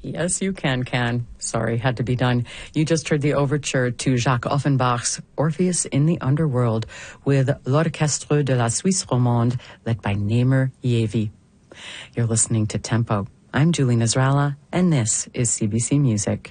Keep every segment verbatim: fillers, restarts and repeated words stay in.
Yes, you can, can. Sorry, had to be done. You just heard the overture to Jacques Offenbach's Orpheus in the Underworld with L'Orchestre de la Suisse Romande, led by Namer Yevi. You're listening to Tempo. I'm Julie Nasrallah, and this is C B C Music.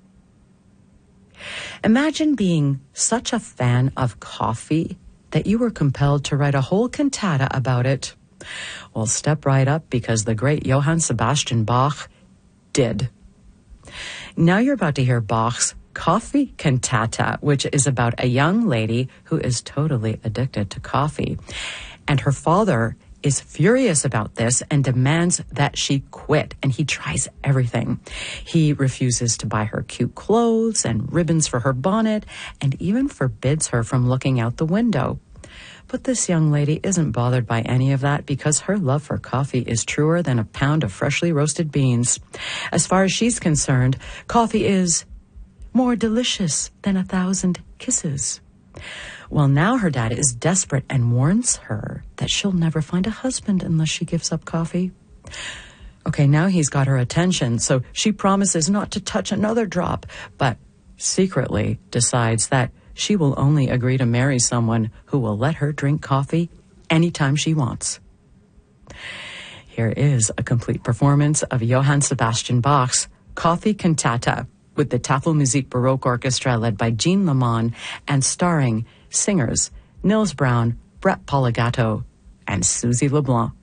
Imagine being such a fan of coffee that you were compelled to write a whole cantata about it. Well, step right up, because the great Johann Sebastian Bach did. Now you're about to hear Bach's Coffee Cantata, which is about a young lady who is totally addicted to coffee. And her father is furious about this and demands that she quit, and he tries everything. He refuses to buy her cute clothes and ribbons for her bonnet, and even forbids her from looking out the window. But this young lady isn't bothered by any of that, because her love for coffee is truer than a pound of freshly roasted beans. As far as she's concerned, coffee is more delicious than a thousand kisses. Well, now her dad is desperate and warns her that she'll never find a husband unless she gives up coffee. Okay, now he's got her attention, so she promises not to touch another drop, but secretly decides that she will only agree to marry someone who will let her drink coffee anytime she wants. Here is a complete performance of Johann Sebastian Bach's Coffee Cantata with the Tafelmusik Baroque Orchestra, led by Jean Lamont and starring singers Nils Brown, Brett Poligato, and Susie LeBlanc.